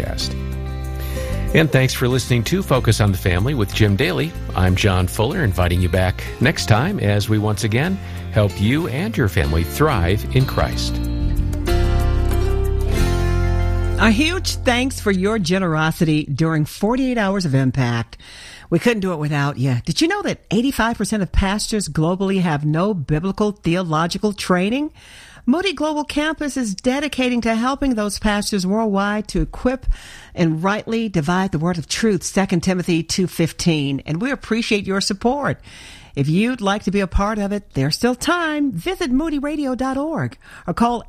podcast. And thanks for listening to Focus on the Family with Jim Daly. I'm John Fuller, inviting you back next time as we once again help you and your family thrive in Christ. A huge thanks for your generosity during 48 hours of impact. We couldn't do it without you. Did you know that 85% of pastors globally have no biblical theological training? Moody Global Campus is dedicating to helping those pastors worldwide to equip and rightly divide the word of truth, 2 Timothy 2:15. And we appreciate your support. If you'd like to be a part of it, there's still time. Visit moodyradio.org or call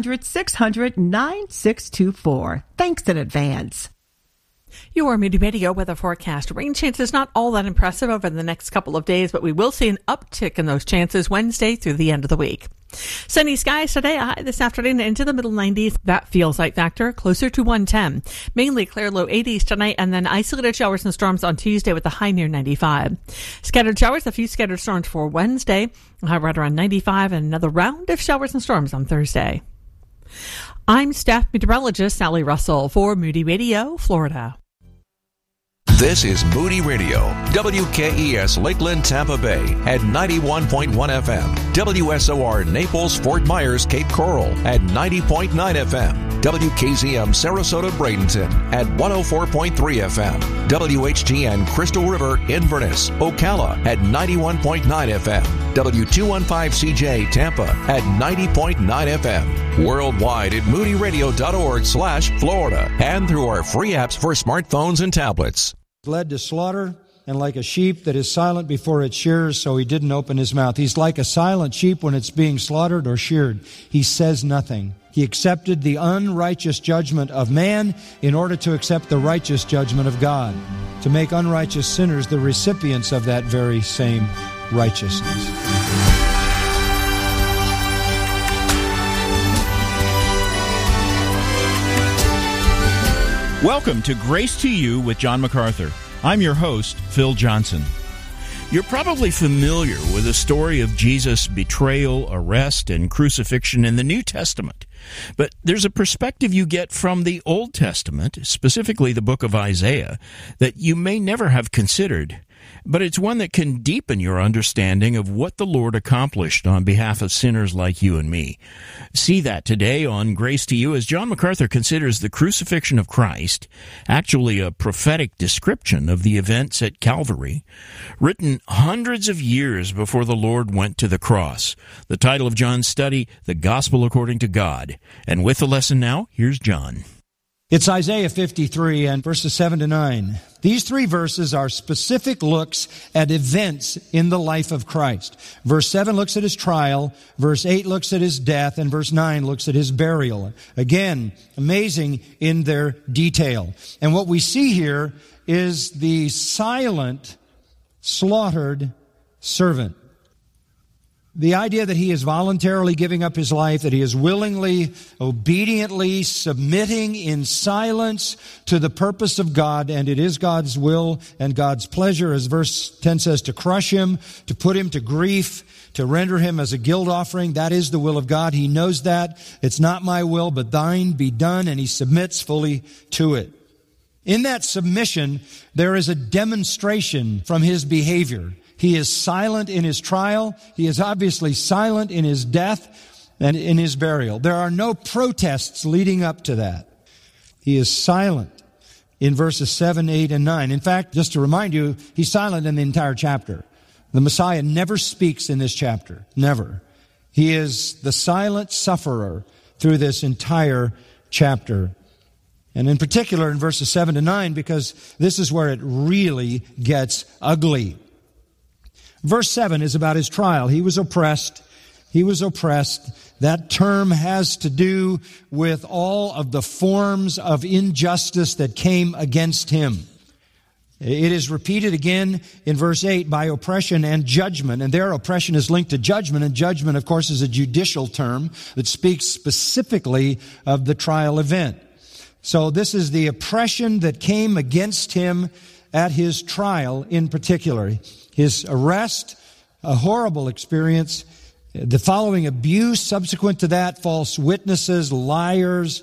800-600-9624. Thanks in advance. Your Moody Radio weather forecast. Rain chances not all that impressive over the next couple of days, but we will see an uptick in those chances Wednesday through the end of the week. Sunny skies today, high this afternoon into the middle 90s. That feels like factor closer to 110. Mainly clear low 80s tonight, and then isolated showers and storms on Tuesday with a high near 95. Scattered showers, a few scattered storms for Wednesday. High right around 95, and another round of showers and storms on Thursday. I'm staff meteorologist Sally Russell for Moody Radio, Florida. This is Moody Radio, WKES Lakeland, Tampa Bay at 91.1 FM, WSOR Naples, Fort Myers, Cape Coral at 90.9 FM, WKZM Sarasota, Bradenton at 104.3 FM, WHTN Crystal River, Inverness, Ocala at 91.9 FM, W215CJ Tampa at 90.9 FM, worldwide at moodyradio.org/Florida, and through our free apps for smartphones and tablets. Led to slaughter, and like a sheep that is silent before its shearers, so he didn't open his mouth. He's like a silent sheep when it's being slaughtered or sheared. He says nothing. He accepted the unrighteous judgment of man in order to accept the righteous judgment of God, to make unrighteous sinners the recipients of that very same righteousness. Welcome to Grace to You with John MacArthur. I'm your host, Phil Johnson. You're probably familiar with the story of Jesus' betrayal, arrest, and crucifixion in the New Testament. But there's a perspective you get from the Old Testament, specifically the book of Isaiah, that you may never have considered. But it's one that can deepen your understanding of what the Lord accomplished on behalf of sinners like you and me. See that today on Grace to You as John MacArthur considers the crucifixion of Christ, actually a prophetic description of the events at Calvary, written hundreds of years before the Lord went to the cross. The title of John's study, The Gospel According to God. And with the lesson now, here's John. It's Isaiah 53 and verses 7 to 9. These three verses are specific looks at events in the life of Christ. Verse 7 looks at his trial, verse 8 looks at his death, and verse 9 looks at his burial. Again, amazing in their detail. And what we see here is the silent, slaughtered servant. The idea that he is voluntarily giving up his life, that he is willingly, obediently submitting in silence to the purpose of God, and it is God's will and God's pleasure, as verse 10 says, to crush him, to put him to grief, to render him as a guilt offering. That is the will of God. He knows that. It's not my will, but thine be done, and he submits fully to it. In that submission, there is a demonstration from his behavior. He is silent in his trial. He is obviously silent in his death and in his burial. There are no protests leading up to that. He is silent in verses 7, 8, and 9. In fact, just to remind you, he's silent in the entire chapter. The Messiah never speaks in this chapter. Never. He is the silent sufferer through this entire chapter. And in particular in verses 7 to 9, because this is where it really gets ugly. Verse 7 is about his trial. He was oppressed. He was oppressed. That term has to do with all of the forms of injustice that came against him. It is repeated again in verse 8 by oppression and judgment. And there oppression is linked to judgment. And judgment, of course, is a judicial term that speaks specifically of the trial event. So this is the oppression that came against him at his trial in particular. His arrest, a horrible experience. The following abuse subsequent to that, false witnesses, liars,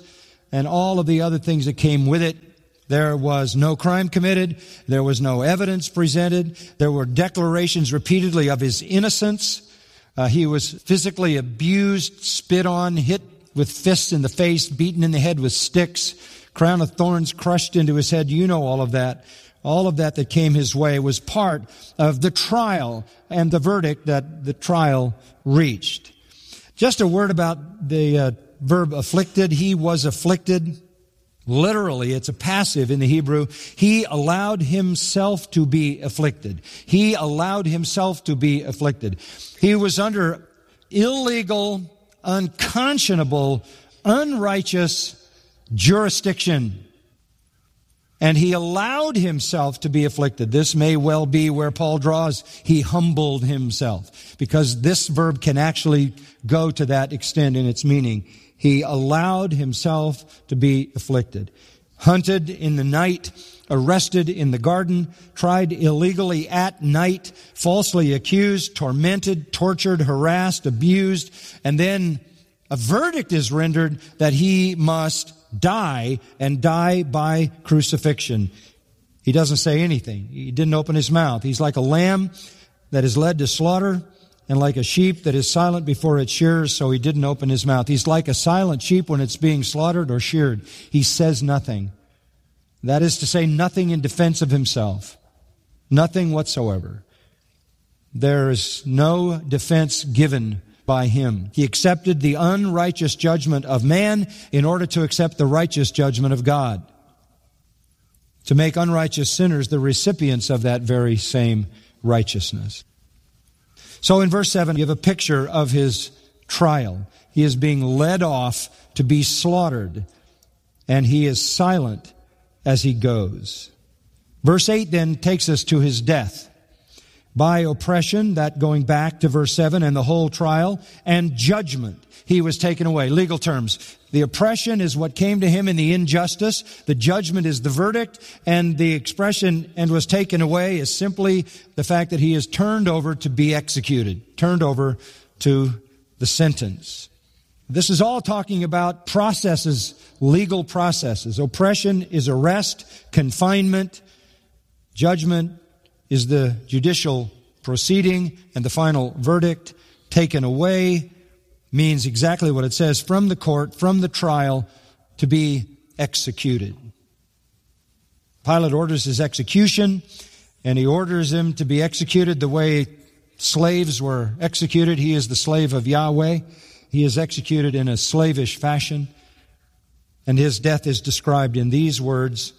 and all of the other things that came with it. There was no crime committed. There was no evidence presented. There were declarations repeatedly of his innocence. He was physically abused, spit on, hit with fists in the face, beaten in the head with sticks, crown of thorns crushed into his head. You know all of that. All of that came his way was part of the trial and the verdict that the trial reached. Just a word about the verb afflicted. He was afflicted. Literally, it's a passive in the Hebrew. He allowed himself to be afflicted. He allowed himself to be afflicted. He was under illegal, unconscionable, unrighteous jurisdiction. And he allowed himself to be afflicted. This may well be where Paul draws, he humbled himself. Because this verb can actually go to that extent in its meaning. He allowed himself to be afflicted. Hunted in the night, arrested in the garden, tried illegally at night, falsely accused, tormented, tortured, harassed, abused, and then a verdict is rendered that he must die, and die by crucifixion. He doesn't say anything. He didn't open his mouth. He's like a lamb that is led to slaughter, and like a sheep that is silent before its shearers, so he didn't open his mouth. He's like a silent sheep when it's being slaughtered or sheared. He says nothing. That is to say, nothing in defense of himself. Nothing whatsoever. There is no defense given by him. He accepted the unrighteous judgment of man in order to accept the righteous judgment of God. To make unrighteous sinners the recipients of that very same righteousness. So in verse 7, you have a picture of his trial. He is being led off to be slaughtered, and he is silent as he goes. Verse 8 then takes us to his death. By oppression, that going back to verse 7, and the whole trial, and judgment, he was taken away. Legal terms. The oppression is what came to him in the injustice. The judgment is the verdict. And the expression, and was taken away, is simply the fact that he is turned over to be executed. Turned over to the sentence. This is all talking about processes, legal processes. Oppression is arrest, confinement. Judgment is the judicial proceeding, and the final verdict. Taken away means exactly what it says, from the court, from the trial, to be executed. Pilate orders his execution, and he orders him to be executed the way slaves were executed. He is the slave of Yahweh. He is executed in a slavish fashion, and his death is described in these words.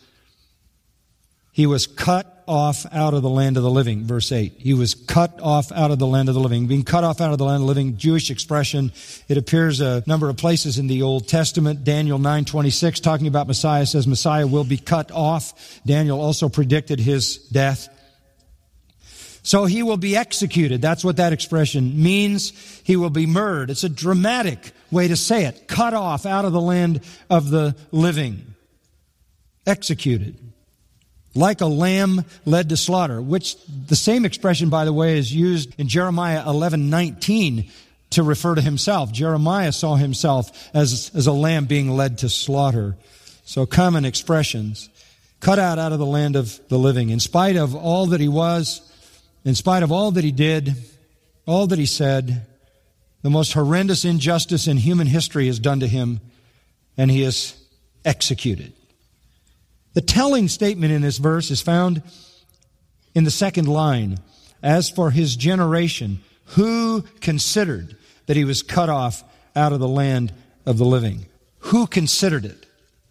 He was cut off out of the land of the living, verse 8. He was cut off out of the land of the living. Being cut off out of the land of the living, Jewish expression. It appears a number of places in the Old Testament. Daniel 9:26, talking about Messiah, says Messiah will be cut off. Daniel also predicted his death. So he will be executed. That's what that expression means. He will be murdered. It's a dramatic way to say it. Cut off out of the land of the living. Executed. Like a lamb led to slaughter, which the same expression, by the way, is used in Jeremiah 11:19 to refer to himself. Jeremiah saw himself as a lamb being led to slaughter. So common expressions. Cut out of the land of the living. In spite of all that he was, in spite of all that he did, all that he said, the most horrendous injustice in human history is done to him, and he is executed. The telling statement in this verse is found in the second line. As for his generation, who considered that he was cut off out of the land of the living? Who considered it?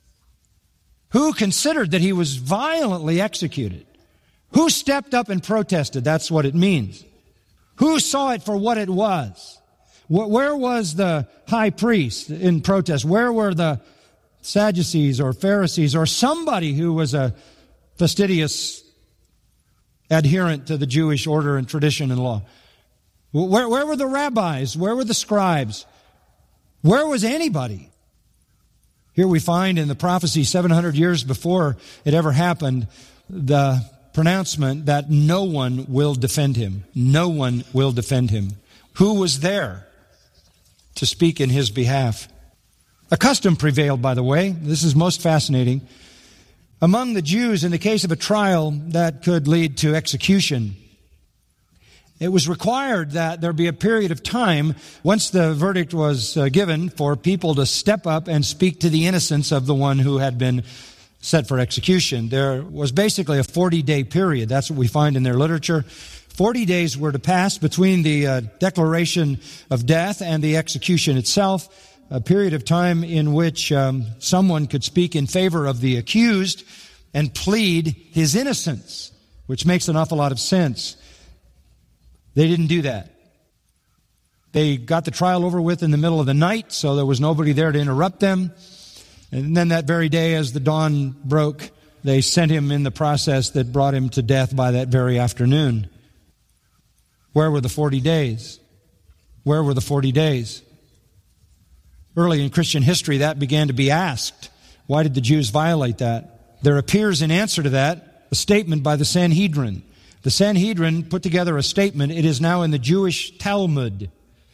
Who considered that he was violently executed? Who stepped up and protested? That's what it means. Who saw it for what it was? Where was the high priest in protest? Where were the Sadducees or Pharisees or somebody who was a fastidious adherent to the Jewish order and tradition and law? Where were the rabbis? Where were the scribes? Where was anybody? Here we find in the prophecy 700 years before it ever happened, the pronouncement that no one will defend him. No one will defend him. Who was there to speak in his behalf? A custom prevailed, by the way. This is most fascinating. Among the Jews, in the case of a trial that could lead to execution, it was required that there be a period of time, once the verdict was given, for people to step up and speak to the innocence of the one who had been set for execution. There was basically a 40-day period. That's what we find in their literature. 40 days were to pass between the declaration of death and the execution itself, a period of time in which someone could speak in favor of the accused and plead his innocence, which makes an awful lot of sense. They didn't do that. They got the trial over with in the middle of the night, so there was nobody there to interrupt them. And then that very day, as the dawn broke, they sent him in the process that brought him to death by that very afternoon. Where were the 40 days? Where were the 40 days? Early in Christian history, that began to be asked. Why did the Jews violate that? There appears in answer to that a statement by the Sanhedrin. The Sanhedrin put together a statement. It is now in the Jewish Talmud.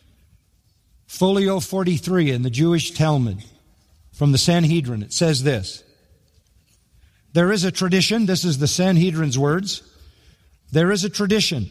Folio 43 in the Jewish Talmud. From the Sanhedrin, it says this. There is a tradition, this is the Sanhedrin's words. There is a tradition.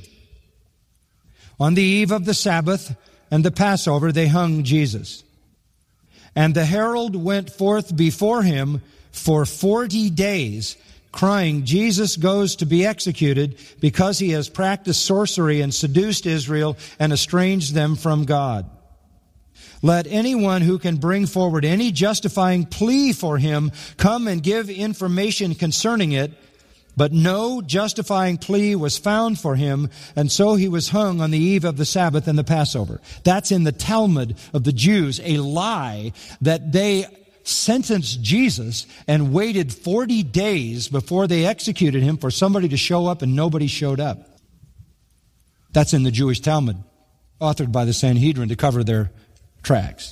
On the eve of the Sabbath and the Passover, they hung Jesus. And the herald went forth before him for 40 days, crying, Jesus goes to be executed because he has practiced sorcery and seduced Israel and estranged them from God. Let anyone who can bring forward any justifying plea for him come and give information concerning it. But no justifying plea was found for him, and so he was hung on the eve of the Sabbath and the Passover. That's in the Talmud of the Jews, a lie that they sentenced Jesus and waited 40 days before they executed him for somebody to show up, and nobody showed up. That's in the Jewish Talmud, authored by the Sanhedrin to cover their tracks.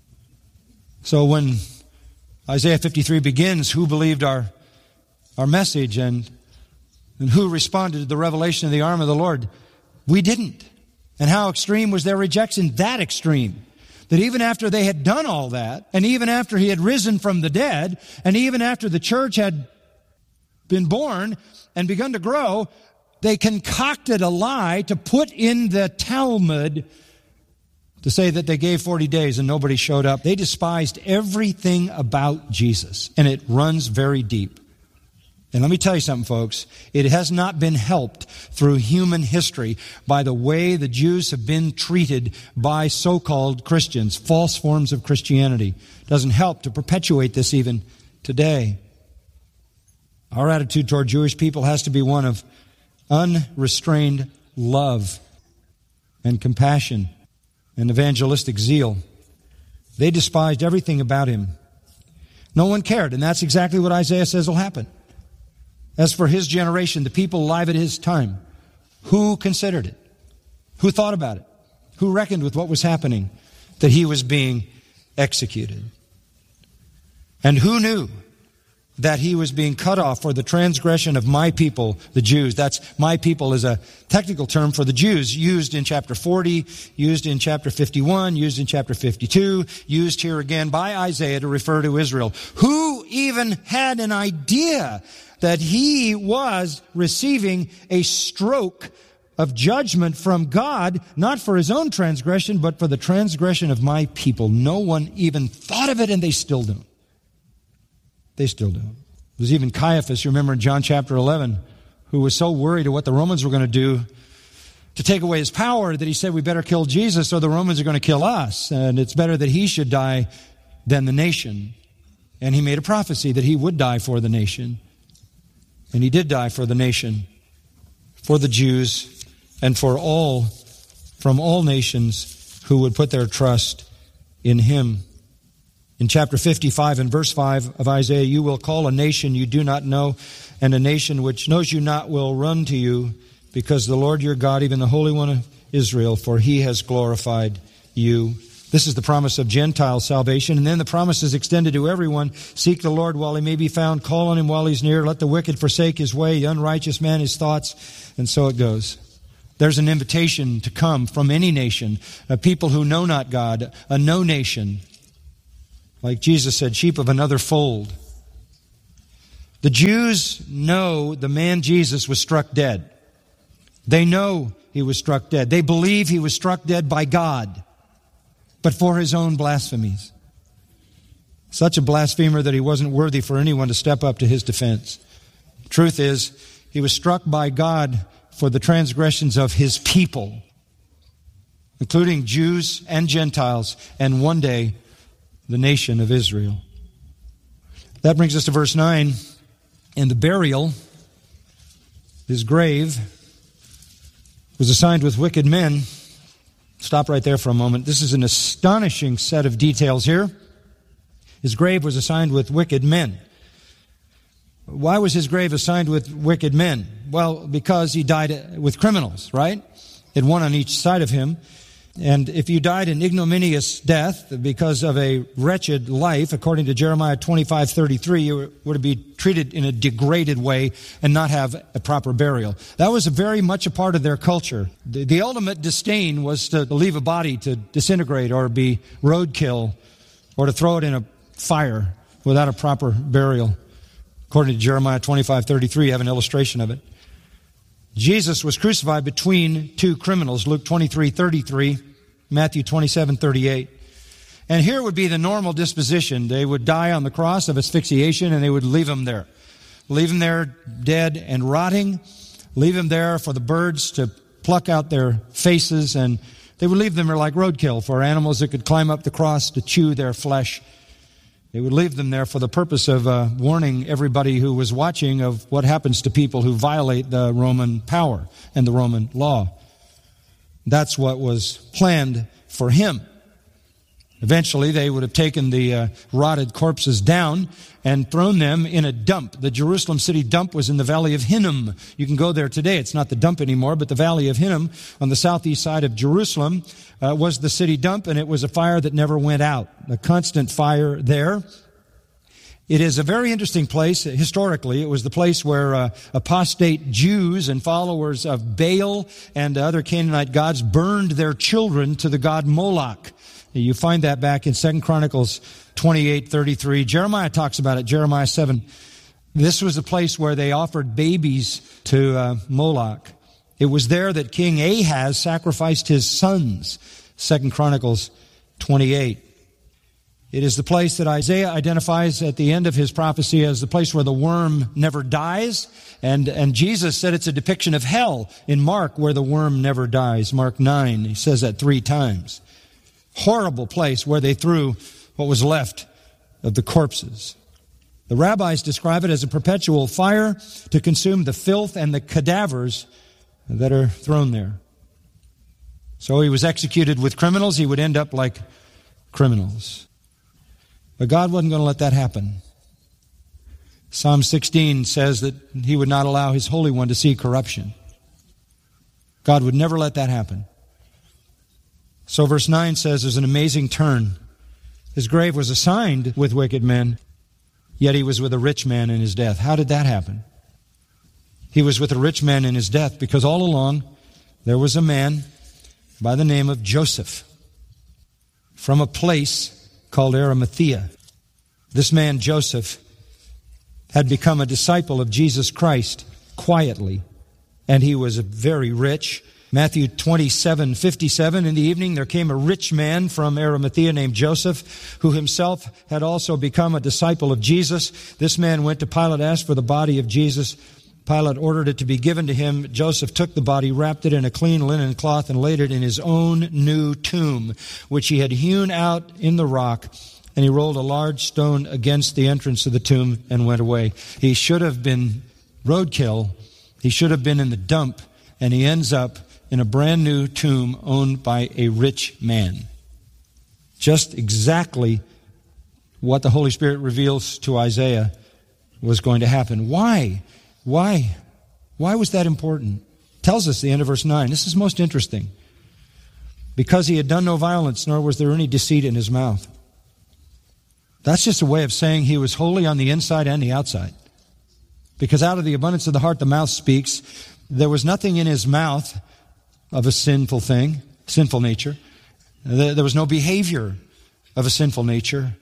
So when Isaiah 53 begins, who believed our message and who responded to the revelation of the arm of the Lord? We didn't. And how extreme was their rejection? That extreme. That even after they had done all that, and even after he had risen from the dead, and even after the church had been born and begun to grow, they concocted a lie to put in the Talmud to say that they gave 40 days and nobody showed up. They despised everything about Jesus, and it runs very deep. And let me tell you something, folks. It has not been helped through human history by the way the Jews have been treated by so-called Christians, false forms of Christianity. It doesn't help to perpetuate this even today. Our attitude toward Jewish people has to be one of unrestrained love and compassion and evangelistic zeal. They despised everything about him. No one cared, and that's exactly what Isaiah says will happen. As for his generation, the people alive at his time, who considered it? Who thought about it? Who reckoned with what was happening? That he was being executed. And who knew that he was being cut off for the transgression of my people, the Jews? That's my people is a technical term for the Jews, used in chapter 40, used in chapter 51, used in chapter 52, used here again by Isaiah to refer to Israel. Who even had an idea that he was receiving a stroke of judgment from God, not for his own transgression, but for the transgression of my people? No one even thought of it, and they still don't. They still don't. There's even Caiaphas, you remember in John chapter 11, who was so worried of what the Romans were going to do to take away his power that he said, we better kill Jesus or the Romans are going to kill us. And it's better that he should die than the nation. And he made a prophecy that he would die for the nation. And he did die for the nation, for the Jews, and for all, from all nations who would put their trust in him. In chapter 55 and verse 5 of Isaiah, you will call a nation you do not know, and a nation which knows you not will run to you, because the Lord your God, even the Holy One of Israel, for he has glorified you. This is the promise of Gentile salvation. And then the promise is extended to everyone. Seek the Lord while he may be found. Call on him while he's near. Let the wicked forsake his way, the unrighteous man his thoughts. And so it goes. There's an invitation to come from any nation, a people who know not God, a no nation. Like Jesus said, sheep of another fold. The Jews know the man Jesus was struck dead. They know he was struck dead. They believe he was struck dead by God, but for his own blasphemies. Such a blasphemer that he wasn't worthy for anyone to step up to his defense. The truth is, he was struck by God for the transgressions of his people, including Jews and Gentiles, and one day, the nation of Israel. That brings us to verse 9. And the burial, his grave, was assigned with wicked men. Stop right there for a moment. This is an astonishing set of details here. His grave was assigned with wicked men. Why was his grave assigned with wicked men? Well, because he died with criminals, right? He had one on each side of him. And if you died an ignominious death because of a wretched life, according to Jeremiah 25:33, you were to be treated in a degraded way and not have a proper burial. That was very much a part of their culture. The ultimate disdain was to leave a body to disintegrate or be roadkill or to throw it in a fire without a proper burial. According to Jeremiah 25:33, you have an illustration of it. Jesus was crucified between two criminals, Luke 23:33, Matthew 27:38. And here would be the normal disposition. They would die on the cross of asphyxiation and they would leave him there. Leave him there dead and rotting. Leave him there for the birds to pluck out their faces, and they would leave them there like roadkill for animals that could climb up the cross to chew their flesh. They would leave them there for the purpose of warning everybody who was watching of what happens to people who violate the Roman power and the Roman law. That's what was planned for him. Eventually, they would have taken the rotted corpses down and thrown them in a dump. The Jerusalem city dump was in the Valley of Hinnom. You can go there today. It's not the dump anymore, but the Valley of Hinnom on the southeast side of Jerusalem was the city dump, and it was a fire that never went out. A constant fire there. It is a very interesting place. Historically, it was the place where apostate Jews and followers of Baal and other Canaanite gods burned their children to the god Moloch. You find that back in 2 Chronicles 28:33. Jeremiah talks about it, Jeremiah 7. This was a place where they offered babies to Moloch. It was there that King Ahaz sacrificed his sons, 2 Chronicles 28. It is the place that Isaiah identifies at the end of his prophecy as the place where the worm never dies. And Jesus said it's a depiction of hell in Mark where the worm never dies. Mark 9, he says that 3 times. Horrible place where they threw what was left of the corpses. The rabbis describe it as a perpetual fire to consume the filth and the cadavers that are thrown there. So he was executed with criminals. He would end up like criminals. But God wasn't going to let that happen. Psalm 16 says that he would not allow his Holy One to see corruption. God would never let that happen. So verse 9 says there's an amazing turn. His grave was assigned with wicked men, yet he was with a rich man in his death. How did that happen? He was with a rich man in his death because all along there was a man by the name of Joseph from a place called Arimathea. This man, Joseph, had become a disciple of Jesus Christ quietly, and he was very rich. Matthew 27:57, in the evening there came a rich man from Arimathea named Joseph, who himself had also become a disciple of Jesus. This man went to Pilate, asked for the body of Jesus. Pilate ordered it to be given to him. Joseph took the body, wrapped it in a clean linen cloth, and laid it in his own new tomb, which he had hewn out in the rock. And he rolled a large stone against the entrance of the tomb and went away. He should have been roadkill. He should have been in the dump. And he ends up in a brand new tomb owned by a rich man. Just exactly what the Holy Spirit reveals to Isaiah was going to happen. Why? Why was that important? Tells us the end of verse 9. This is most interesting. Because he had done no violence, nor was there any deceit in his mouth. That's just a way of saying he was holy on the inside and the outside. Because out of the abundance of the heart, the mouth speaks. There was nothing in his mouth of a sinful thing, sinful nature. There was no behavior of a sinful nature.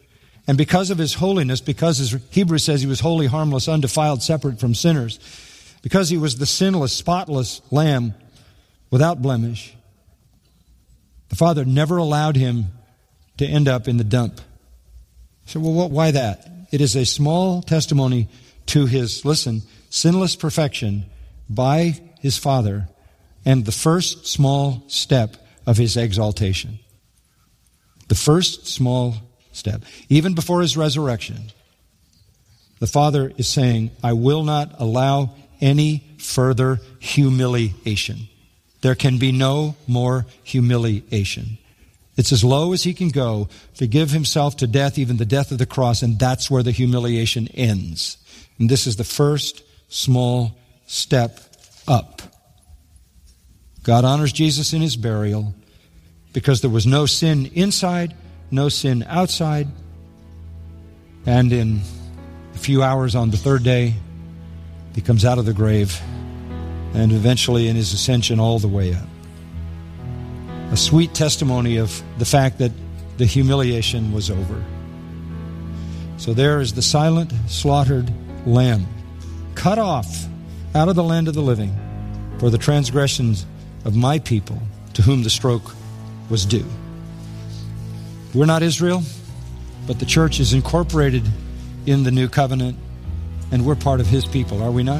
And because of his holiness, because as Hebrews says he was holy, harmless, undefiled, separate from sinners, because he was the sinless, spotless lamb without blemish, the Father never allowed him to end up in the dump. So, well, why that? It is a small testimony to his, sinless perfection by his Father, and the first small step of his exaltation. The first small step. Even before his resurrection, the Father is saying, I will not allow any further humiliation. There can be no more humiliation. It's as low as he can go to give himself to death, even the death of the cross, and that's where the humiliation ends. And this is the first small step up. God honors Jesus in his burial because there was no sin inside, no sin outside. And in a few hours on the third day, he comes out of the grave, and eventually in his ascension all the way up. A sweet testimony of the fact that the humiliation was over. So there is the silent, slaughtered lamb, cut off out of the land of the living for the transgressions of my people, to whom the stroke was due. We're not Israel, but the church is incorporated in the new covenant, and we're part of his people, are we not?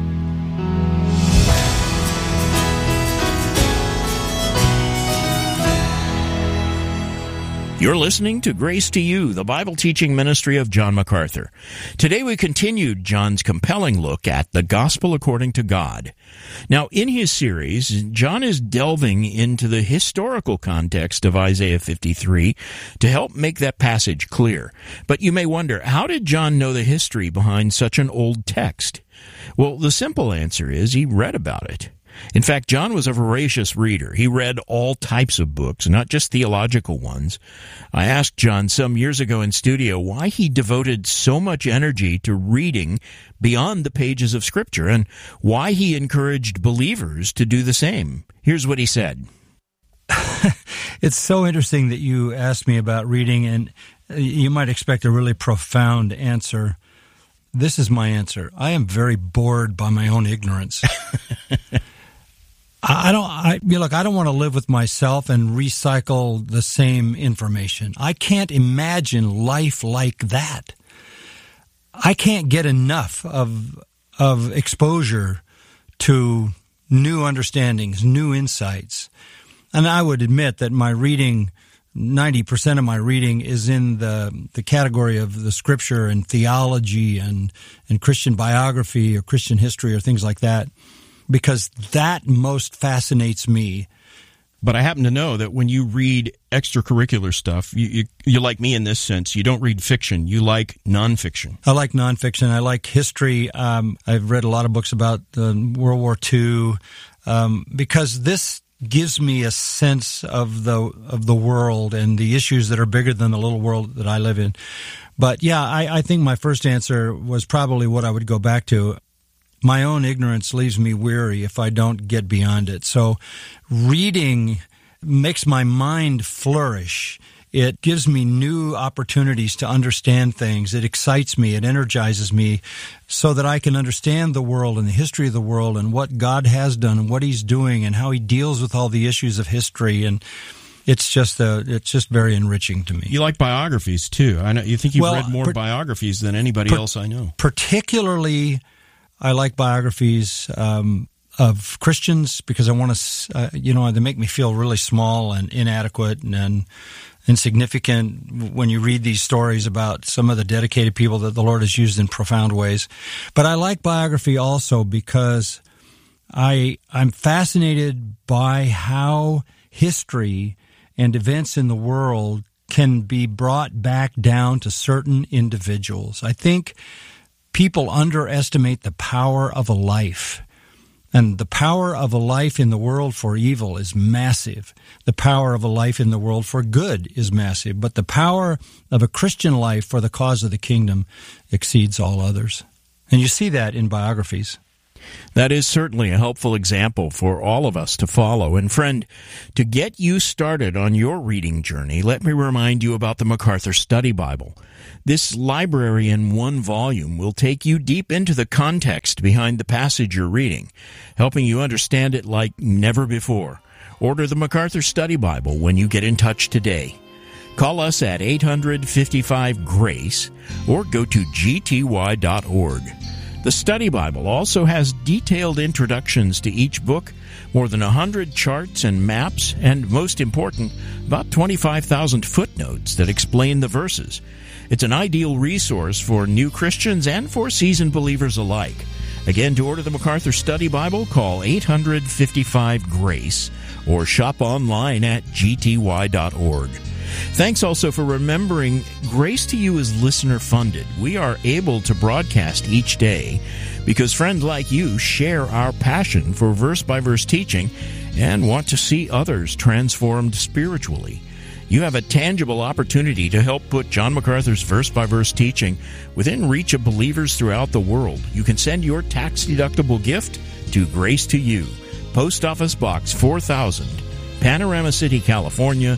You're listening to Grace to You, the Bible teaching ministry of John MacArthur. Today we continued John's compelling look at the gospel according to God. Now, in his series, John is delving into the historical context of Isaiah 53 to help make that passage clear. But you may wonder, how did John know the history behind such an old text? Well, the simple answer is he read about it. In fact, John was a voracious reader. He read all types of books, not just theological ones. I asked John some years ago in studio why he devoted so much energy to reading beyond the pages of Scripture and why he encouraged believers to do the same. Here's what he said. It's so interesting that you asked me about reading, and you might expect a really profound answer. This is my answer. I am very bored by my own ignorance. I don't want to live with myself and recycle the same information. I can't imagine life like that. I can't get enough of exposure to new understandings, new insights. And I would admit that my reading, 90% of my reading is in the category of the Scripture and theology and Christian biography or Christian history or things like that, because that most fascinates me. But I happen to know that when you read extracurricular stuff, you're like me in this sense. You don't read fiction. You like nonfiction. I like nonfiction. I like history. I've read a lot of books about World War II because this gives me a sense of the world and the issues that are bigger than the little world that I live in. But yeah, I think my first answer was probably what I would go back to. My own ignorance leaves me weary if I don't get beyond it. So reading makes my mind flourish. It gives me new opportunities to understand things. It excites me. It energizes me so that I can understand the world and the history of the world and what God has done and what He's doing and how He deals with all the issues of history. And it's just very enriching to me. You like biographies too. I know you think you've read more biographies than anybody else I know. Particularly, I like biographies of Christians because I want to, they make me feel really small and inadequate and insignificant when you read these stories about some of the dedicated people that the Lord has used in profound ways. But I like biography also because I'm fascinated by how history and events in the world can be brought back down to certain individuals. I think people underestimate the power of a life. And the power of a life in the world for evil is massive. The power of a life in the world for good is massive. But the power of a Christian life for the cause of the kingdom exceeds all others. And you see that in biographies. That is certainly a helpful example for all of us to follow. And friend, to get you started on your reading journey, let me remind you about the MacArthur Study Bible. This library in one volume will take you deep into the context behind the passage you're reading, helping you understand it like never before. Order the MacArthur Study Bible when you get in touch today. Call us at 855-GRACE or go to gty.org. The Study Bible also has detailed introductions to each book, more than 100 charts and maps, and most important, about 25,000 footnotes that explain the verses. It's an ideal resource for new Christians and for seasoned believers alike. Again, to order the MacArthur Study Bible, call 855-GRACE or shop online at gty.org. Thanks also for remembering Grace to You is listener-funded. We are able to broadcast each day because friends like you share our passion for verse-by-verse teaching and want to see others transformed spiritually. You have a tangible opportunity to help put John MacArthur's verse-by-verse teaching within reach of believers throughout the world. You can send your tax-deductible gift to Grace to You, Post Office Box 4000, Panorama City, California,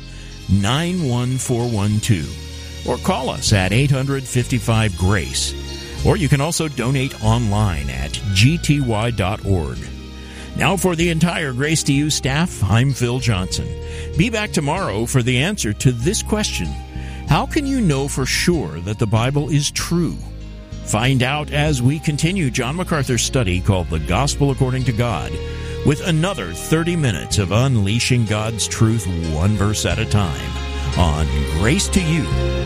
91412. Or call us at 855-GRACE. Or you can also donate online at gty.org. Now for the entire Grace to You staff, I'm Phil Johnson. Be back tomorrow for the answer to this question. How can you know for sure that the Bible is true? Find out as we continue John MacArthur's study called The Gospel According to God, with another 30 minutes of unleashing God's truth one verse at a time on Grace to You.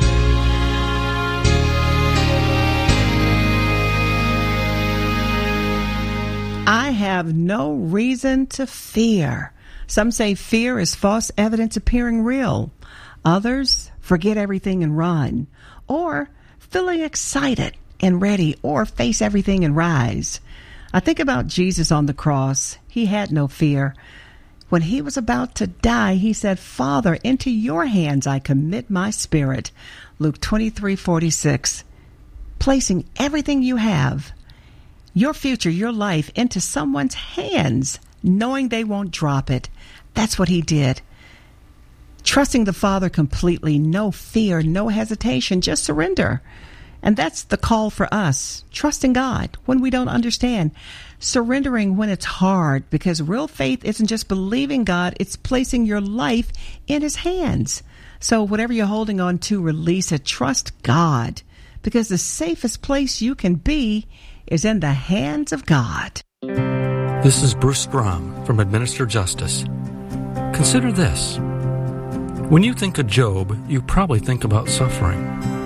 I have no reason to fear. Some say fear is false evidence appearing real. Others forget everything and run, or feeling excited and ready, or face everything and rise. I think about Jesus on the cross. He had no fear. When he was about to die, he said, "Father, into your hands I commit my spirit." Luke 23:46. Placing everything you have, your future, your life, into someone's hands, knowing they won't drop it. That's what he did. Trusting the Father completely, no fear, no hesitation, just surrender. And that's the call for us, trusting God when we don't understand, surrendering when it's hard, because real faith isn't just believing God, it's placing your life in His hands. So whatever you're holding on to, release it. Trust God, because the safest place you can be is in the hands of God. This is Bruce Strom from Administer Justice. Consider this. When you think of Job, you probably think about suffering.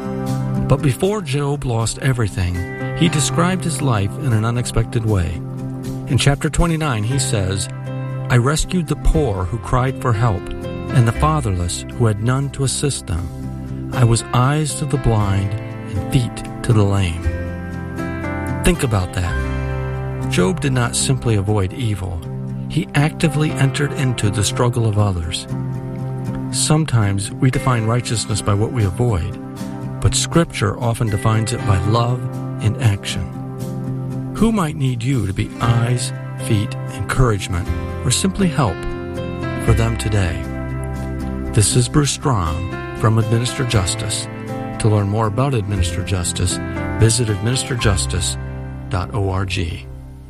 But before Job lost everything, he described his life in an unexpected way. In chapter 29, he says, "I rescued the poor who cried for help, and the fatherless who had none to assist them. I was eyes to the blind and feet to the lame." Think about that. Job did not simply avoid evil. He actively entered into the struggle of others. Sometimes we define righteousness by what we avoid, but Scripture often defines it by love in action. Who might need you to be eyes, feet, encouragement, or simply help for them today? This is Bruce Strom from Administer Justice. To learn more about Administer Justice, visit administerjustice.org.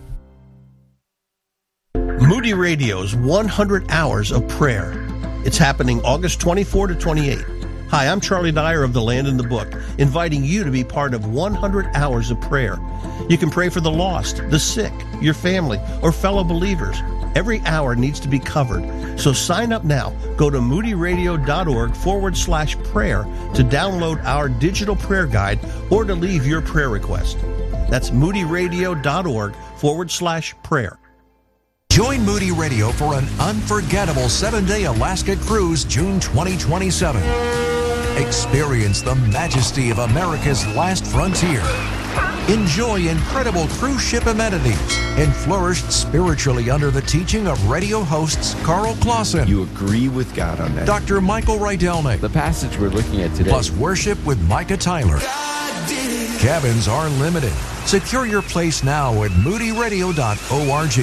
Moody Radio's 100 Hours of Prayer. It's happening August 24 to 28. Hi, I'm Charlie Dyer of The Land and the Book, inviting you to be part of 100 Hours of Prayer. You can pray for the lost, the sick, your family, or fellow believers. Every hour needs to be covered. So sign up now. Go to moodyradio.org/prayer to download our digital prayer guide or to leave your prayer request. That's moodyradio.org/prayer. Join Moody Radio for an unforgettable 7-day Alaska cruise June 2027. Experience the majesty of America's last frontier. Enjoy incredible cruise ship amenities and flourish spiritually under the teaching of radio hosts Carl Clausen. You agree with God on that. Dr. Michael Rydelnik. The passage we're looking at today. Plus worship with Micah Tyler. God did it. Cabins are limited. Secure your place now at moodyradio.org.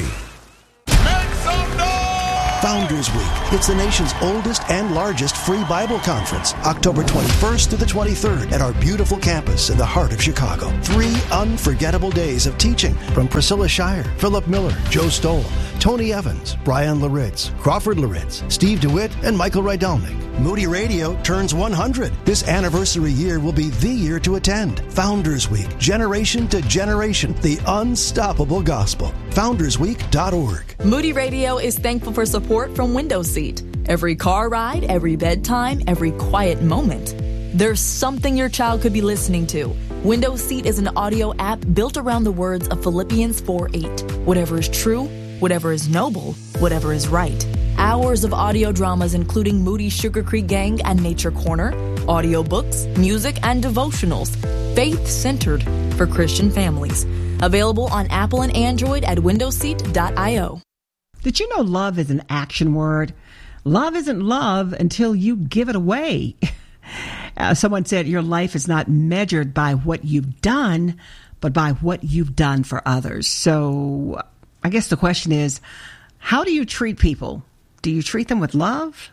Founders Week. It's the nation's oldest and largest free Bible conference, October 21st to the 23rd at our beautiful campus in the heart of Chicago. 3 unforgettable days of teaching from Priscilla Shire, Philip Miller, Joe Stoll, Tony Evans, Brian Laritz, Crawford Laritz, Steve DeWitt, and Michael Rydalnik. Moody Radio turns 100. This anniversary year will be the year to attend. Founders Week, generation to generation, the unstoppable gospel. FoundersWeek.org. Moody Radio is thankful for support from Windows Seat. Every car ride, every bedtime, every quiet moment. There's something your child could be listening to. Windows Seat is an audio app built around the words of Philippians 4:8. Whatever is true, whatever is noble, whatever is right. Hours of audio dramas including Moody's Sugar Creek Gang and Nature Corner, audiobooks, music, and devotionals. Faith-centered for Christian families. Available on Apple and Android at windowseat.io. Did you know love is an action word? Love isn't love until you give it away. Someone said your life is not measured by what you've done, but by what you've done for others. So I guess the question is, how do you treat people? Do you treat them with love?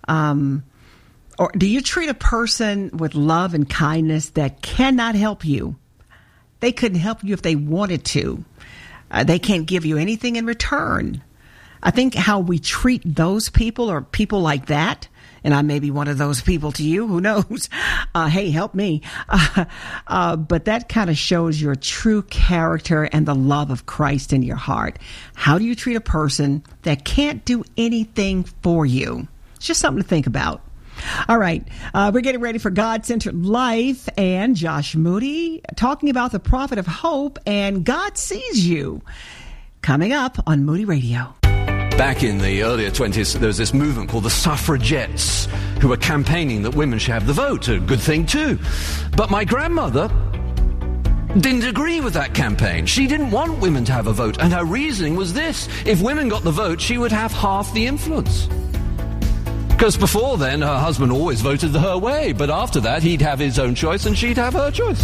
Or do you treat a person with love and kindness that cannot help you? They couldn't help you if they wanted to. They can't give you anything in return. I think how we treat those people or people like that, and I may be one of those people to you, who knows? Hey, help me. But that kind of shows your true character and the love of Christ in your heart. How do you treat a person that can't do anything for you? It's just something to think about. All right. We're getting ready for God-Centered Life and Josh Moody talking about the prophet of hope and God sees you. Coming up on Moody Radio. Back in the earlier 20s, there was this movement called the suffragettes who were campaigning that women should have the vote, a good thing too. But my grandmother didn't agree with that campaign. She didn't want women to have a vote, and her reasoning was this: if women got the vote, she would have half the influence. Because before then, her husband always voted her way, but after that, he'd have his own choice and she'd have her choice.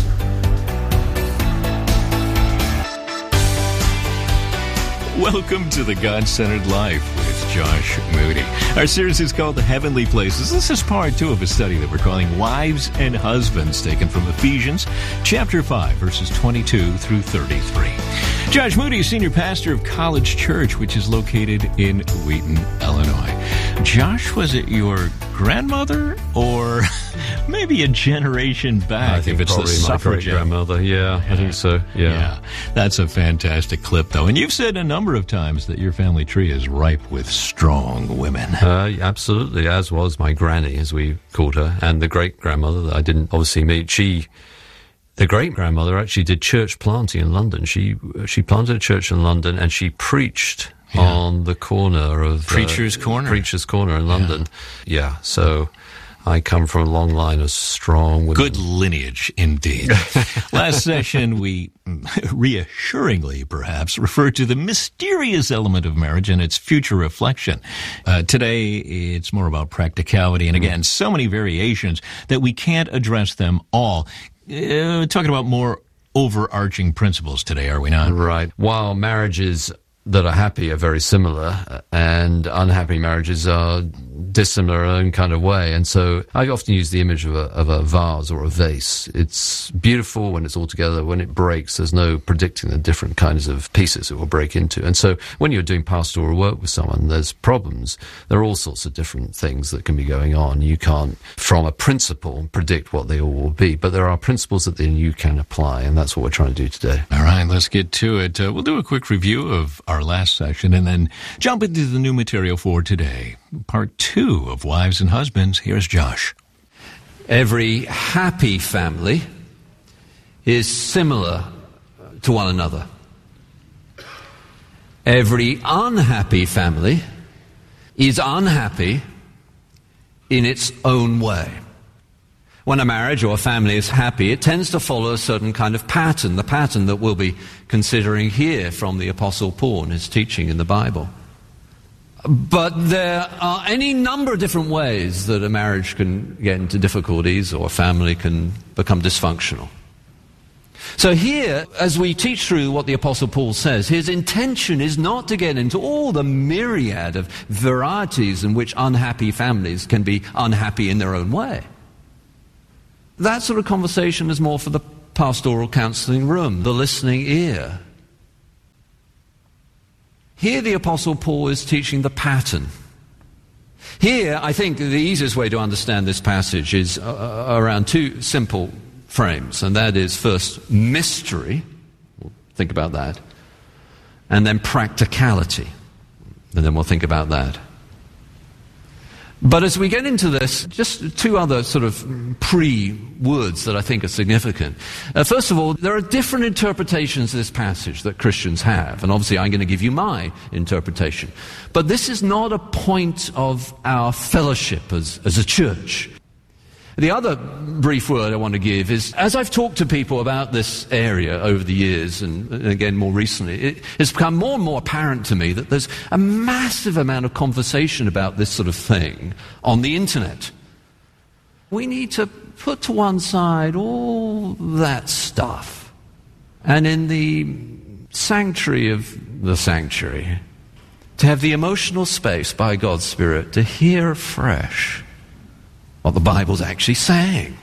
Welcome to the God-Centered Life with Josh Moody. Our series is called The Heavenly Places. This is part 2 of a study that we're calling Wives and Husbands, taken from Ephesians chapter 5, verses 22 through 33. Josh Moody is senior pastor of College Church, which is located in Wheaton, Illinois. Josh, was it your grandmother or maybe a generation back? I think if it's probably the my great-grandmother. Yeah, I think so. Yeah. That's a fantastic clip, though. And you've said a number of times that your family tree is ripe with strong women. Absolutely, as was my granny, as we called her, and the great-grandmother that I didn't obviously meet. The great-grandmother actually did church planting in London. She planted a church in London, and she preached on the corner of Preacher's Corner in London. Yeah, so I come from a long line of strong women. Good lineage, indeed. Last session, we reassuringly, perhaps, referred to the mysterious element of marriage and its future reflection. Today, it's more about practicality, and again, so many variations that we can't address them all. Talking about more overarching principles today, are we not? Right. While marriages that are happy are very similar, and unhappy marriages are dissimilar in their own kind of way. And so I often use the image of a vase or a vase. It's beautiful when it's all together. When it breaks, there's no predicting the different kinds of pieces it will break into. And so when you're doing pastoral work with someone, there's problems. There are all sorts of different things that can be going on. You can't, from a principle, predict what they all will be, but there are principles that then you can apply, and that's what we're trying to do today. All right, let's get to it. We'll do a quick review of our last session and then jump into the new material for today. Part 2 of Wives and Husbands. Here's Josh. Every happy family is similar to one another. Every unhappy family is unhappy in its own way. When a marriage or a family is happy, it tends to follow a certain kind of pattern, the pattern that we'll be considering here from the Apostle Paul and his teaching in the Bible. But there are any number of different ways that a marriage can get into difficulties or a family can become dysfunctional. So here, as we teach through what the Apostle Paul says, his intention is not to get into all the myriad of varieties in which unhappy families can be unhappy in their own way. That sort of conversation is more for the pastoral counseling room, the listening ear. Here the Apostle Paul is teaching the pattern. Here, I think the easiest way to understand this passage is around two simple frames, and that is first mystery, we'll think about that, and then practicality, and then we'll think about that. But as we get into this, just two other sort of pre-words that I think are significant. First of all, there are different interpretations of this passage that Christians have, and obviously I'm going to give you my interpretation. But this is not a point of our fellowship as a church. The other brief word I want to give is, as I've talked to people about this area over the years, and again more recently, it has become more and more apparent to me that there's a massive amount of conversation about this sort of thing on the internet. We need to put to one side all that stuff, and in the sanctuary of the sanctuary, to have the emotional space by God's Spirit to hear afresh what the Bible's actually saying.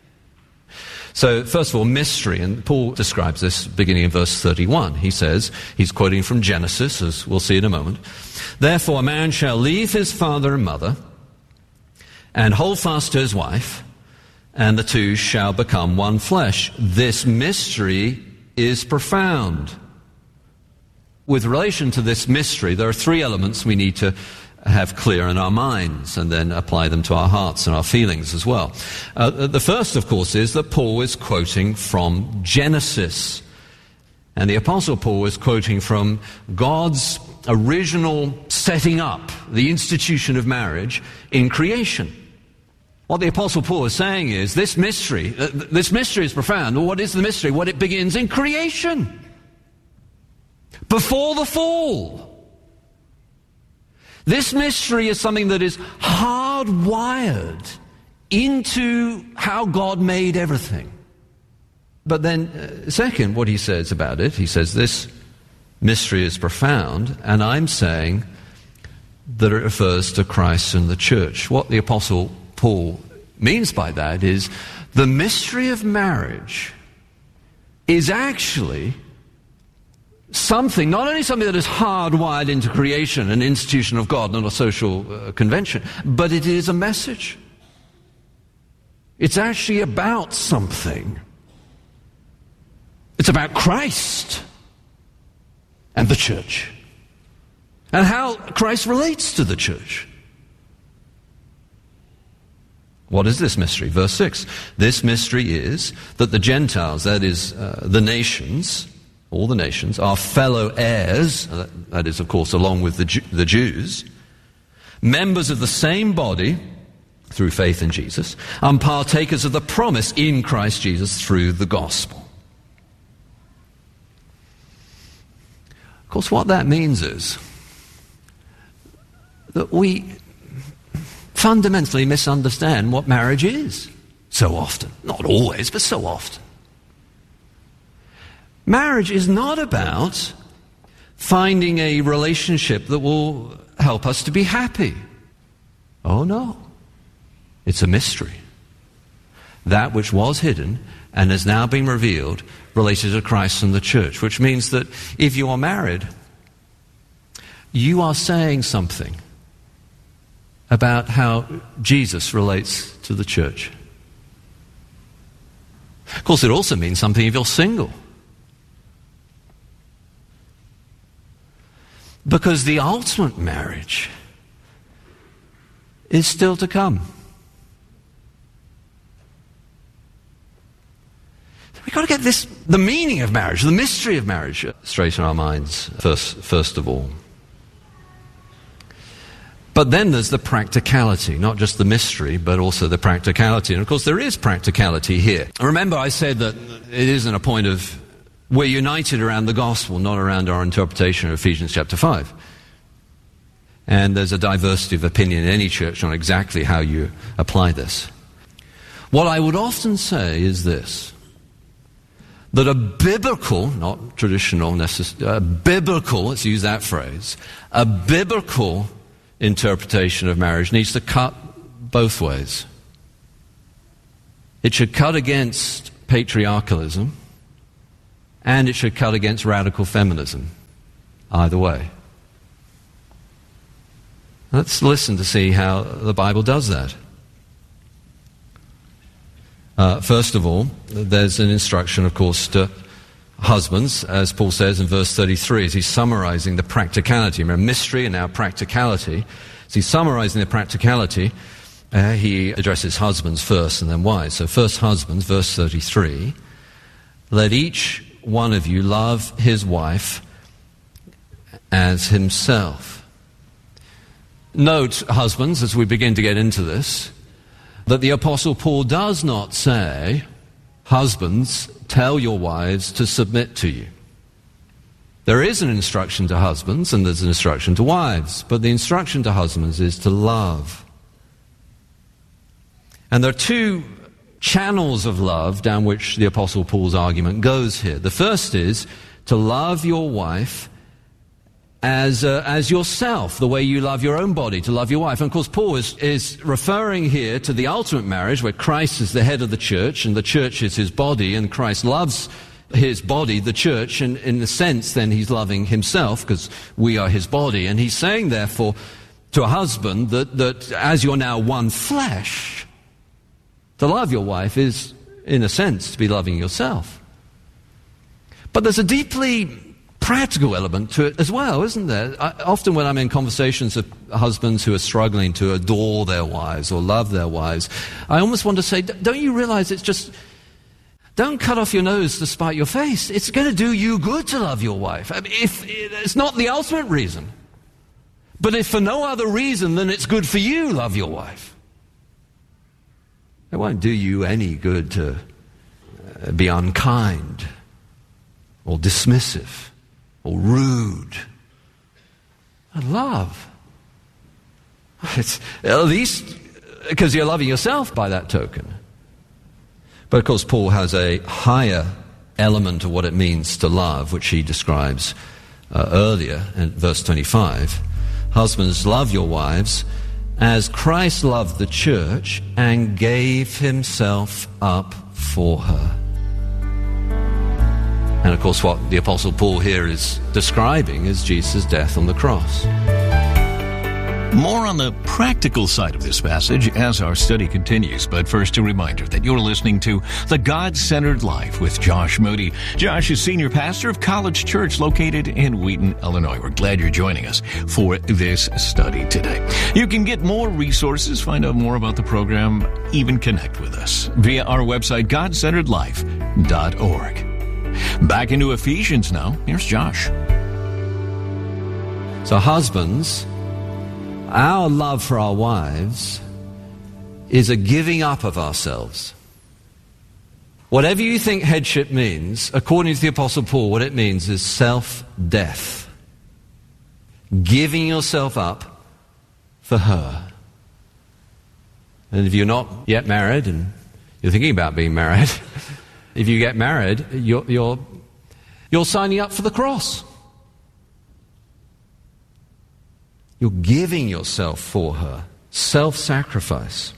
So, first of all, mystery, and Paul describes this beginning in verse 31. He says, he's quoting from Genesis, as we'll see in a moment, "Therefore a man shall leave his father and mother, and hold fast to his wife, and the two shall become one flesh. This mystery is profound." With relation to this mystery, there are three elements we need to have clear in our minds and then apply them to our hearts and our feelings as well. The first, of course, is that Paul is quoting from Genesis. And the Apostle Paul is quoting from God's original setting up, the institution of marriage in creation. What the Apostle Paul is saying is this mystery is profound. Well, what is the mystery? Well, it begins in creation. Before the fall. This mystery is something that is hardwired into how God made everything. But then, second, what he says about it, he says this mystery is profound, and I'm saying that it refers to Christ and the church. What the Apostle Paul means by that is the mystery of marriage is actually something, not only something that is hardwired into creation, an institution of God, not a social convention, but it is a message. It's actually about something. It's about Christ and the church, and how Christ relates to the church. What is this mystery? Verse 6. This mystery is that the Gentiles, that is, the nations, all the nations, are fellow heirs, that is, of course, along with the Jews, members of the same body through faith in Jesus, and partakers of the promise in Christ Jesus through the gospel. Of course, what that means is that we fundamentally misunderstand what marriage is so often. Not always, but so often. Marriage is not about finding a relationship that will help us to be happy. Oh no. It's a mystery. That which was hidden and has now been revealed related to Christ and the church, which means that if you are married, you are saying something about how Jesus relates to the church. Of course, it also means something if you're single. Because the ultimate marriage is still to come. We've got to get the meaning of marriage, the mystery of marriage, straight in our minds, first of all. But then there's the practicality, not just the mystery, but also the practicality. And of course, there is practicality here. Remember, I said that it isn't a point of we're united around the gospel, not around our interpretation of Ephesians chapter 5. And there's a diversity of opinion in any church on exactly how you apply this. What I would often say is this. that a biblical, not traditional, biblical, let's use that phrase, a biblical interpretation of marriage needs to cut both ways. It should cut against patriarchalism, and it should cut against radical feminism. Either way. Let's listen to see how the Bible does that. First of all, there's an instruction, of course, to husbands, as Paul says in verse 33, as he's summarizing the practicality. Remember, mystery and now practicality. As he's summarizing the practicality, he addresses husbands first and then wives. So first husbands, verse 33, let each one of you love his wife as himself. Note, husbands, as we begin to get into this, that the Apostle Paul does not say, husbands, tell your wives to submit to you. There is an instruction to husbands and there's an instruction to wives, but the instruction to husbands is to love. And there are two channels of love down which the Apostle Paul's argument goes here. The first is to love your wife as yourself, the way you love your own body, to love your wife. And of course, Paul is referring here to the ultimate marriage where Christ is the head of the church and the church is his body, and Christ loves his body, the church, and in a sense then he's loving himself because we are his body. And he's saying therefore to a husband that as you're now one flesh, to love your wife is in a sense to be loving yourself. But there's a deeply practical element to it as well, isn't there? Often when I'm in conversations with husbands who are struggling to adore their wives or love their wives, I almost want to say, don't you realize it's just, don't cut off your nose to spite your face. It's going to do you good to love your wife. I mean, if it's not the ultimate reason, but if for no other reason than it's good for you, love your wife. It won't do you any good to be unkind or dismissive or rude. And love. It's at least because you're loving yourself by that token. But of course, Paul has a higher element of what it means to love, which he describes earlier in verse 25. Husbands, love your wives as Christ loved the church and gave himself up for her. And of course, what the Apostle Paul here is describing is Jesus' death on the cross. More on the practical side of this passage as our study continues, but first a reminder that you're listening to The God-Centered Life with Josh Moody. Josh is senior pastor of College Church located in Wheaton, Illinois. We're glad you're joining us for this study today. You can get more resources, find out more about the program, even connect with us via our website, godcenteredlife.org. Back into Ephesians now. Here's Josh. So husbands, our love for our wives is a giving up of ourselves. Whatever you think headship means, according to the Apostle Paul, what it means is self-death. Giving yourself up for her. And if you're not yet married and you're thinking about being married, if you get married, you're signing up for the cross. You're giving yourself for her. Self-sacrifice.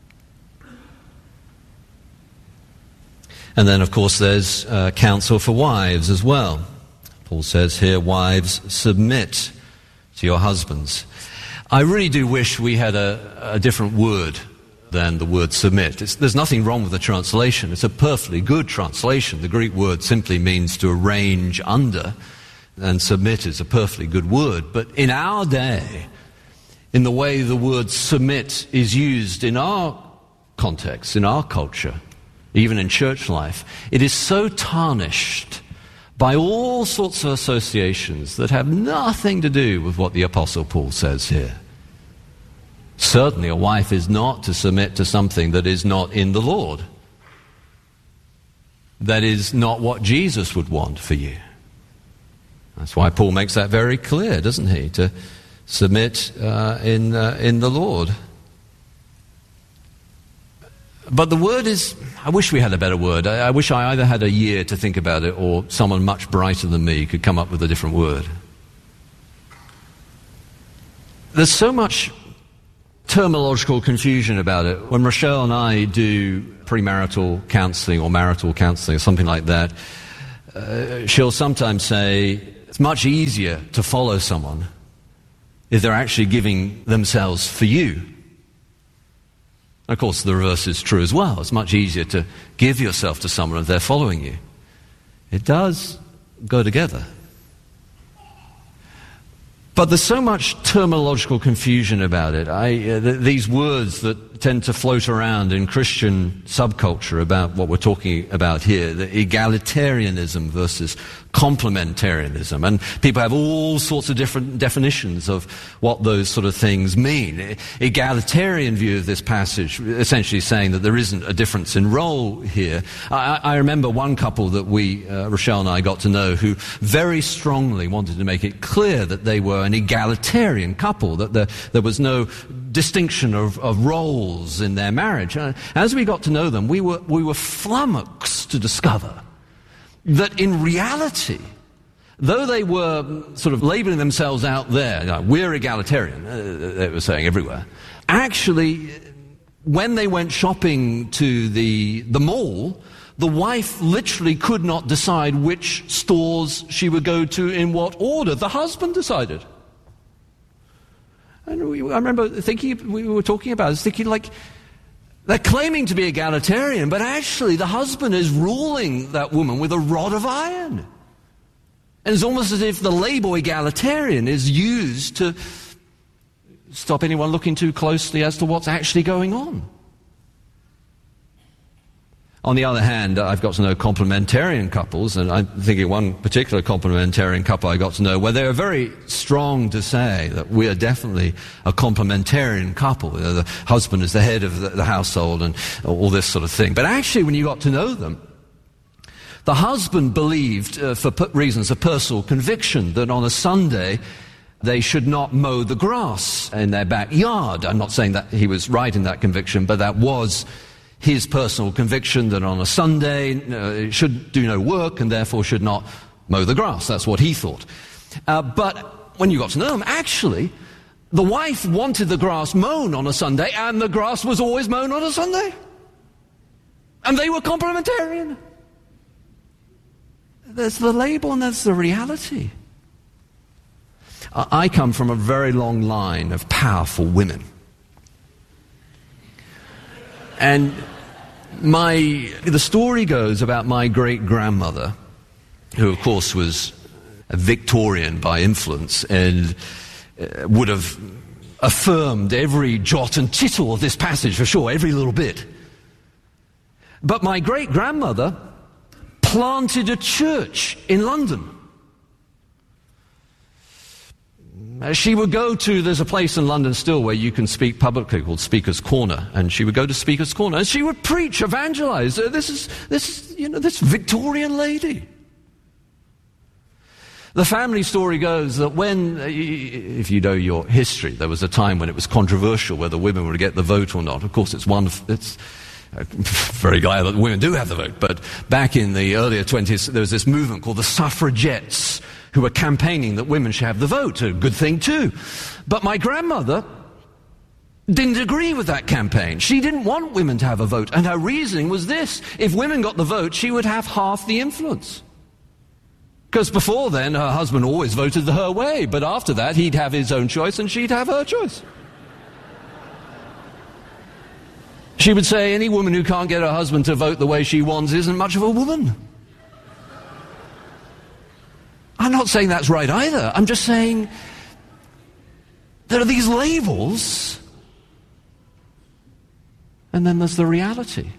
And then, of course, there's counsel for wives as well. Paul says here, wives, submit to your husbands. I really do wish we had a different word than the word submit. There's nothing wrong with the translation. It's a perfectly good translation. The Greek word simply means to arrange under, and submit is a perfectly good word. But in our day, in the way the word submit is used in our context, in our culture, even in church life, it is so tarnished by all sorts of associations that have nothing to do with what the Apostle Paul says here. Certainly a wife is not to submit to something that is not in the Lord. That is not what Jesus would want for you. That's why Paul makes that very clear, doesn't he? To submit in the Lord. But the word is, I wish we had a better word. I wish I either had a year to think about it or someone much brighter than me could come up with a different word. There's so much terminological confusion about it. When Rochelle and I do premarital counseling or marital counseling or something like that, she'll sometimes say, it's much easier to follow someone if they're actually giving themselves for you. Of course, the reverse is true as well. It's much easier to give yourself to someone if they're following you. It does go together. But there's so much terminological confusion about it. These words that tend to float around in Christian subculture about what we're talking about here, the egalitarianism versus complementarianism. And people have all sorts of different definitions of what those sort of things mean. Egalitarian view of this passage, essentially saying that there isn't a difference in role here. I remember one couple that Rochelle and I got to know, who very strongly wanted to make it clear that they were an egalitarian couple, that there was no distinction of roles in their marriage. As we got to know them, we were flummoxed to discover that in reality, though they were sort of labeling themselves out there, we're egalitarian, they were saying everywhere, actually, when they went shopping to the mall, the wife literally could not decide which stores she would go to in what order. The husband decided. And I remember thinking, we were talking about this, thinking like, they're claiming to be egalitarian, but actually the husband is ruling that woman with a rod of iron. And it's almost as if the label egalitarian is used to stop anyone looking too closely as to what's actually going on. On the other hand, I've got to know complementarian couples, and I'm thinking one particular complementarian couple I got to know where they were very strong to say that we are definitely a complementarian couple. The husband is the head of the household and all this sort of thing. But actually, when you got to know them, the husband believed, for reasons of personal conviction, that on a Sunday they should not mow the grass in their backyard. I'm not saying that he was right in that conviction, but that was his personal conviction, that on a Sunday should do no work and therefore should not mow the grass. That's what he thought. But when you got to know him, actually, the wife wanted the grass mown on a Sunday, and the grass was always mown on a Sunday. And they were complementarian. There's the label and there's the reality. I come from a very long line of powerful women. And the story goes about my great-grandmother, who of course was a Victorian by influence and would have affirmed every jot and tittle of this passage for sure, every little bit. But my great-grandmother planted a church in London. She would go to, there's a place in London still where you can speak publicly called Speaker's Corner, and she would go to Speaker's Corner and she would preach, evangelize. This Victorian lady. The family story goes that when, if you know your history, there was a time when it was controversial whether women were to get the vote or not. Of course, it's very glad that women do have the vote, but back in the earlier 20s, there was this movement called the suffragettes, who were campaigning that women should have the vote, a good thing too. But my grandmother didn't agree with that campaign. She didn't want women to have a vote, and her reasoning was this: if women got the vote, she would have half the influence. Because before then, her husband always voted her way, but after that, he'd have his own choice and she'd have her choice. She would say any woman who can't get her husband to vote the way she wants isn't much of a woman. I'm not saying that's right either. I'm just saying there are these labels, and then there's the reality.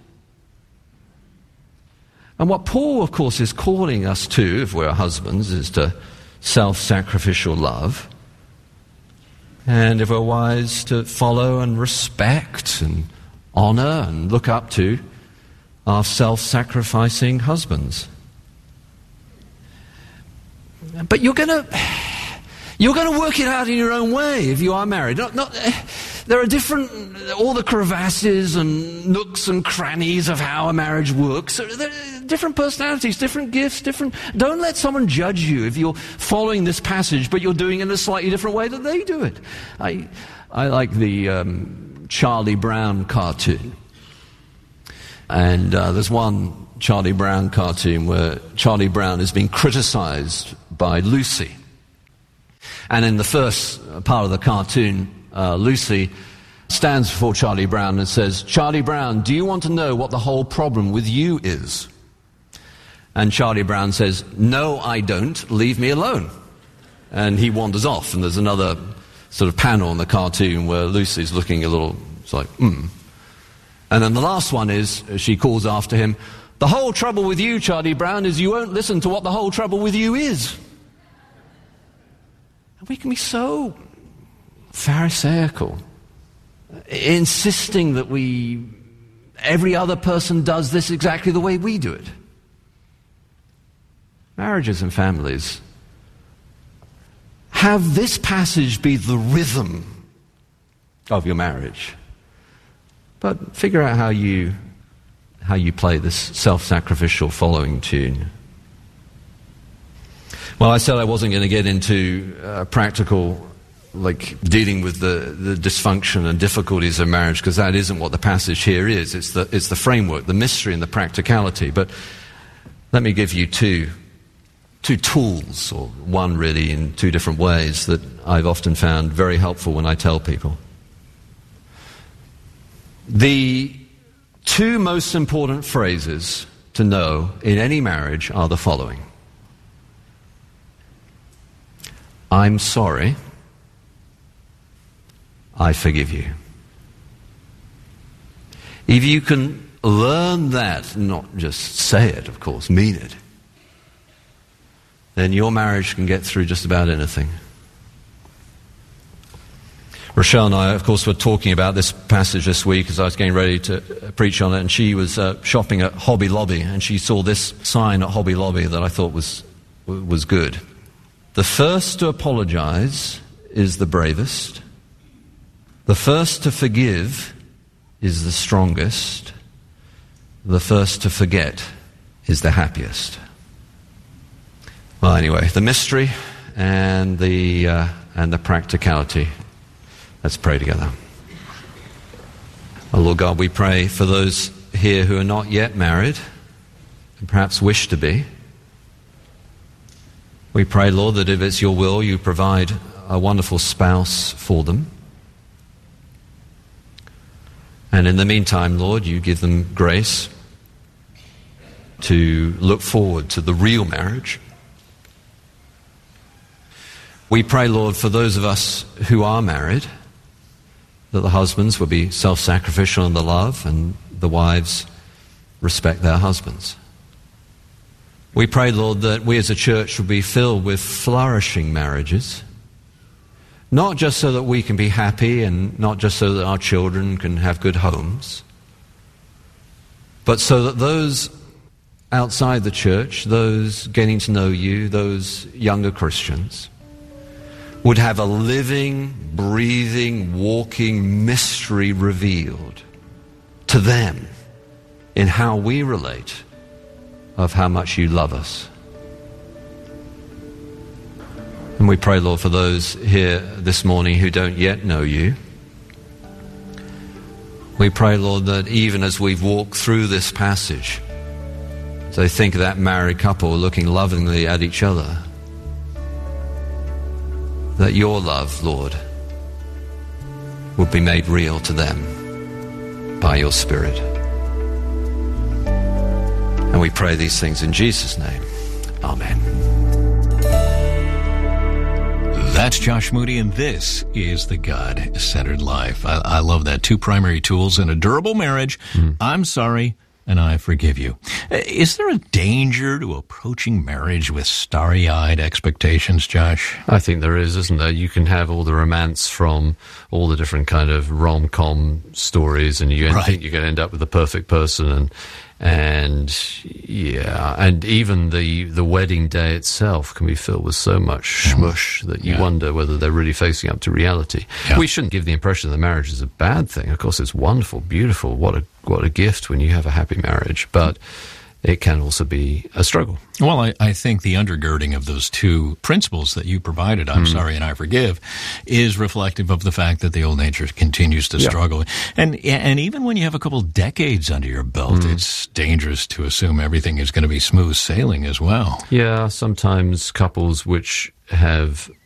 And what Paul, of course, is calling us to, if we're husbands, is to self-sacrificial love. And if we're wives, to follow and respect and honor and look up to our self-sacrificing husbands. But you're going to work it out in your own way if you are married. There are all the crevasses and nooks and crannies of how a marriage works. There are different personalities, different gifts, Don't let someone judge you if you're following this passage, but you're doing it in a slightly different way that they do it. I like the Charlie Brown cartoon. And there's one Charlie Brown cartoon where Charlie Brown is being criticized by Lucy. And in the first part of the cartoon, Lucy stands before Charlie Brown and says, "Charlie Brown, do you want to know what the whole problem with you is?" And Charlie Brown says, "No, I don't. Leave me alone." And he wanders off, and there's another sort of panel in the cartoon where Lucy's looking a little, it's like, And then the last one is, she calls after him, "The whole trouble with you, Charlie Brown, is you won't listen to what the whole trouble with you is." And we can be so Pharisaical, insisting that every other person does this exactly the way we do it. Marriages and families, have this passage be the rhythm of your marriage. But figure out how you play this self-sacrificial following tune. Well, I said I wasn't going to get into practical, like dealing with the dysfunction and difficulties of marriage, because that isn't what the passage here is. It's the framework, the mystery and the practicality. But let me give you two tools, or one really in two different ways, that I've often found very helpful when I tell people. The two most important phrases to know in any marriage are the following: "I'm sorry, I forgive you." If you can learn that, not just say it, of course, mean it, then your marriage can get through just about anything. Rochelle and I, of course, were talking about this passage this week as I was getting ready to preach on it, and she was shopping at Hobby Lobby, and she saw this sign at Hobby Lobby that I thought was good. "The first to apologize is the bravest. The first to forgive is the strongest. The first to forget is the happiest." Well, anyway, the mystery and the practicality. Let's pray together. Oh, Lord God, we pray for those here who are not yet married and perhaps wish to be. We pray, Lord, that if it's your will, you provide a wonderful spouse for them. And in the meantime, Lord, you give them grace to look forward to the real marriage. We pray, Lord, for those of us who are married, that the husbands will be self-sacrificial in the love and the wives respect their husbands. We pray, Lord, that we as a church will be filled with flourishing marriages, not just so that we can be happy and not just so that our children can have good homes, but so that those outside the church, those getting to know you, those younger Christians, would have a living, breathing, walking mystery revealed to them in how we relate of how much you love us. And we pray, Lord, for those here this morning who don't yet know you. We pray, Lord, that even as we've walked through this passage, as they think of that married couple looking lovingly at each other, that your love, Lord, would be made real to them by your Spirit. And we pray these things in Jesus' name. Amen. That's Josh Moody, and this is The God-Centered Life. I love that. Two primary tools in a durable marriage. I'm sorry, and I forgive you. Is there a danger to approaching marriage with starry-eyed expectations, Josh? I think there is, isn't there? You can have all the romance from all the different kind of rom-com stories, and you think you're going to end up with the perfect person, And even the wedding day itself can be filled with so much smush that you wonder whether they're really facing up to reality. We shouldn't give the impression that marriage is a bad thing. Of course, it's wonderful, beautiful. What a gift when you have a happy marriage. But it can also be a struggle. Well, I think the undergirding of those two principles that you provided, I'm sorry and I forgive, is reflective of the fact that the old nature continues to struggle. And even when you have a couple decades under your belt, it's dangerous to assume everything is going to be smooth sailing as well. Yeah, sometimes couples which have